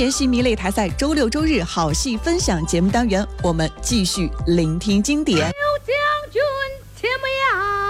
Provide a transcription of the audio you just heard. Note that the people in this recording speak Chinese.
学习迷擂台赛周六周日好戏分享节目单元，我们继续聆听经典。 刘将军且不要